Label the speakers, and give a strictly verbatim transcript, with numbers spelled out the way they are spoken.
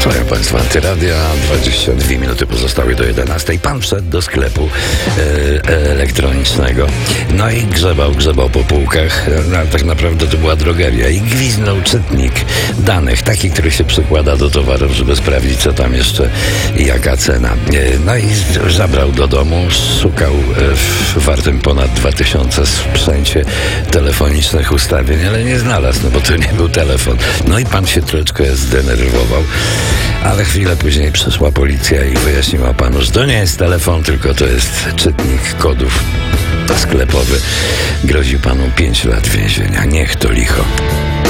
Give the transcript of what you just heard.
Speaker 1: Słuchaj Państwa, Antyradia, dwadzieścia dwie minuty pozostały do jedenastej. Pan wszedł do sklepu e, elektronicznego, no i grzebał, grzebał po półkach, no, tak naprawdę to była drogeria i gwizdnął czytnik danych, taki, który się przykłada do towarów, żeby sprawdzić, co tam jeszcze i jaka cena. E, no i zabrał do domu, szukał e, w wartym ponad dwa tysiące sprzęcie telefonicznych ustawień, ale nie znalazł, no bo to nie był telefon. No i pan się troszeczkę zdenerwował, ale chwilę później przyszła policja i wyjaśniła panu, że to nie jest telefon, tylko to jest czytnik kodów sklepowy. Grozi panu pięć lat więzienia. Niech to licho.